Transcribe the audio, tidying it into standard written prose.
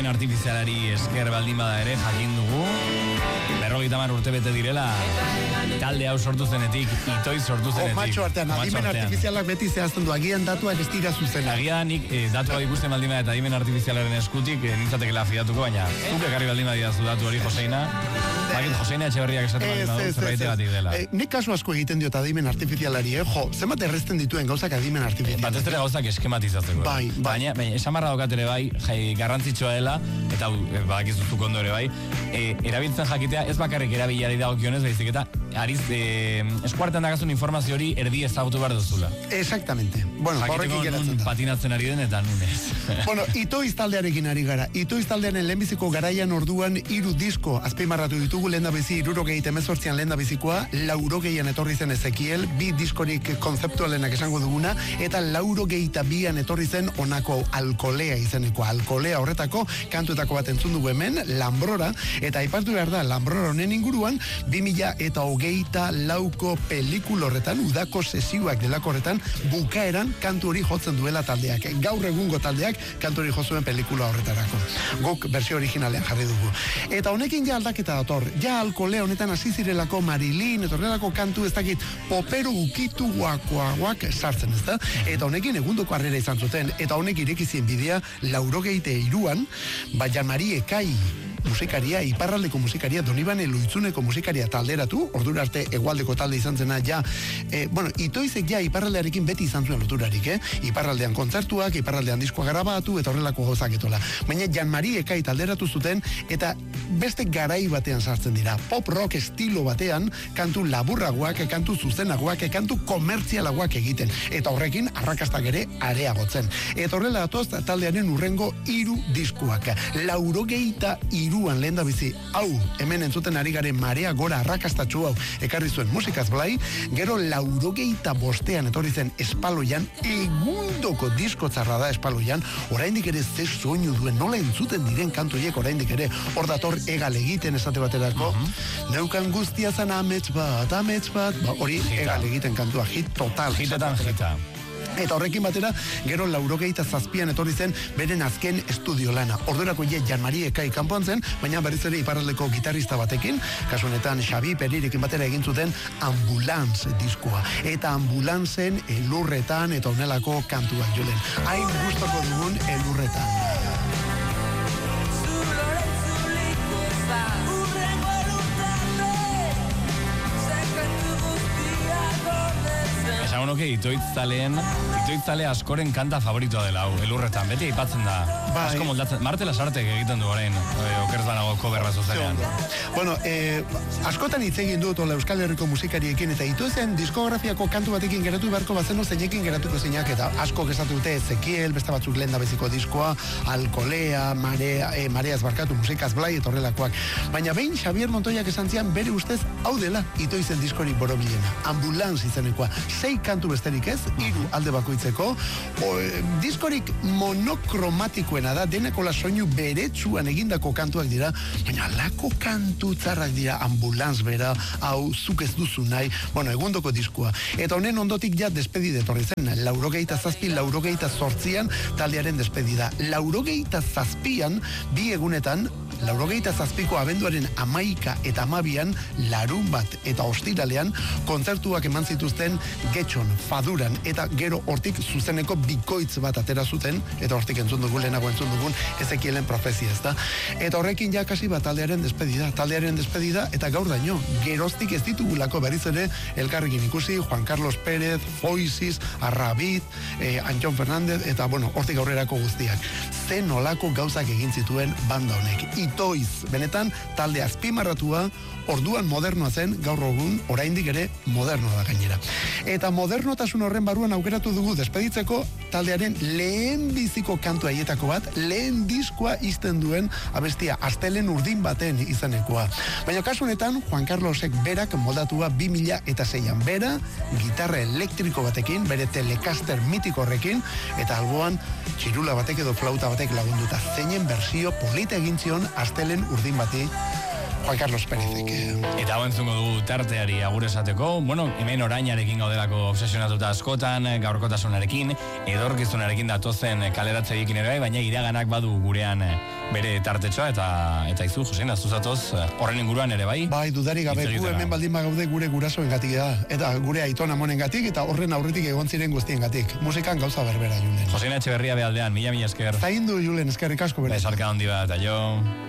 adimen artifizialari esker baldin bada ere jakin dugu 50 urte bete direla talde hau sortu zenetik, Itoiz sortu zenetik. Matxo artean, adimen artifizialak beti zehazten du, agian datuak ez dira zuzena. Agian nik datuak ikusten baldin bada eta adimen artifizialaren eskutik nintzatekela fidatuko, baina zuk ekarri baldin badidazu datu hori Joseina. Bakit Joseina Etxeberriak esaten baldin badu zerbaitegatik dela. Nik kasu asko egiten diot adimen artifizialari, zenbat errezten dituen gauzak adimen artifizialari. Batez ere gauzak eskematizatzeko. Baina, esan barra daukat ere bai, garrantzitsua dela, eta badakizuzuk ondo ere bai, erabiltzen jakitea ez bakarrik erabilari dagokionez, baizik eta eskuartean dagazun informazio hori erdi ezagutu behar duzula. Exactamente. Bueno, horrekin geratzen da. Patinatzen ari den eta nunez. Bueno, Itoiz taldearekin ari gara. Itoiz taldearen lehenbiziko garaian orduan 3 disko azpimarratu ditugu, lehendabizi 78an lehendabizikoa, 80an etorri zen Ezekiel, 2 diskorik konzeptualenak esango duguna, eta 82an etorri zen honako Alkolea izeneko. Alkolea horretako kantuetako bat entzun dugu hemen, Lambrora, eta aipatu behar da, Lambrora honen inguruan, 2024ko pelikula horretan, udako sesioak delako horretan, bukaeran kantu hori jotzen duela taldeak. Gaur egungo taldeak kantu hori jozuen pelikula horretarako. Guk bersio originalean jarri dugu. Eta honekin ja aldaketa dator. Ja Alkolea honetan hasi zirelako Marilyn, etorrelako kantu ez dakit popero ukitu guakoagoak sartzen, ez da? Eta honekin egundoko harrera izan zuten. Eta honek irekizien bidea 83an, Jan Marie Kai musikaria, iparraldeko musikaria, Donibane Luitzuneko musikaria talderatu, ordura arte hegoaldeko talde izan zena, Itoizek ja iparraldearekin beti izan zuen loturarik, iparraldean kontzertuak, iparraldean diskoa grabatu, eta horrelako gozaketola. Baina Jan Marie Kai talderatu zuten, eta beste garai batean sartzen dira. Pop rock estilo batean, kantu laburragoak, kantu zuzenagoak, kantu komertzialagoak egiten. Eta horrekin, arrakastak ere areagotzen. Eta horrela datoz, taldearen urrengo 3 diskoak. 83an lehendabizi, hau, hemen entzuten ari garen Marea Gora arrakastatxu hau ekarri zuen Musikaz Blai, gero 85an etorri zen Espaloian, egundoko disko txarra da Espaloian, oraindik ere ze soinu duen, nola entzuten diren kantoiek oraindik ere, hor dator egal egiten esate baterako, neukan guztia zan amets bat, hori egal egiten kantua, hit total. Hitetan hita. Eta horrekin batera, gero 87an etorri zen beren azken estudio lana. Ordurako Jan Marie Kai kanpoan zen, baina berriz ere iparraldeko gitarrista batekin, kasu honetan Xabi Perirekin batera egin zuten Ambulance diskoa. Eta Ambulanzen elurretan eta honelako kantuak jolen. Hain gustoko dugun elurretan. Itoitzale askoren kanta favoritoa dela hau, elurretan, beti aipatzen da. Asko moldatzen, Marte Lasartek egiten du orain, okerz banago coverra zuzenean. Bueno, askotan hitz egin dut Euskal Herriko musikariekin, eta Itoizen diskografiako kantu batekin geratu beharko bazeno zeinekin geratuko zeinak, eta asko gesatu dute Ezekiel, beste batzuk lehendabiziko diskoa, Alkolea, Mareaz barkatu, Musikaz Blai, eta horrelakoak. Baina behin Xavier Montoiak esan zian bere ustez hau dela Itoizen diskorik borobilena. Ambulance izenekoa. 6 kantu besterik ez, 3 alde bakoitzeko. Diskorik monokromatikoena da, denekola soinu beretsuan egindako kantuak dira, baina alako kantu txarrak dira, Ambulance bera, hau, zuk ez duzu nahi, egundoko diskoa. Eta honen ondotik ja despedide etorri zen, 87an taldearen despedida. 87an, 2 egunetan, 87ko abenduaren 11 eta 12an, larun bat eta ostiralean, kontzertuak eman zituzten Getxon, Faduran, eta gero hortik zuzeneko bikoitz bat atera zuten, eta hortik entzun dugun, lehenago entzun dugun, Ezekielen profezia, ez da? Eta horrekin jakasi bat taldearen despedida, eta gaur daño, geroztik ez ditugulako berriz ere elkarrekin ikusi, Juan Carlos Pérez, Foisis, Arrabit, Antxon Fernández, eta hortik aurrerako guztiak. Zen olako gauzak egin zituen banda honek. Itoiz, benetan, talde azpimarratua, orduan modernoa zen, gaur egun, oraindik ere modernoa da gainera. Eta modernotasun horren barruan aukeratu dugu despeditzeko taldearen lehen biziko kantu haietako bat, lehen diskoa izten duen abestia Astelen urdin baten izanekoa. Baina kasu honetan, Juan Carlosek berak moldatua 2006an. Bera, gitarra elektriko batekin, bere Telecaster mitiko horrekin, eta alboan txirula batek edo flauta batek lagunduta. Zeinen bersio polita egin zion Astelen urdin bati Juan Carlos Perezek. Eta hau entzungo dugu tarteari agur esateko, bueno, hemen orainarekin gaudelako obsesionatuta askotan, gaurkotasunarekin, edorkizunarekin datozen kaleratzeekin ere, baina iraganak badu gurean bere tartetxoa, eta izu, Josein, azuzatoz, horren inguruan ere bai? Bai, dudarik gabe, gu hemen baldin bagaude gure gurasoen gatik da, eta gure aiton amonen gatik, eta horren aurretik egon ziren guztien gatik. Musikan gauza berbera, Julen. Josein Etxeberria behaldean, mila esker. Zaindu, Julen, eskerrik asko bera. Besarka handi bat, aio.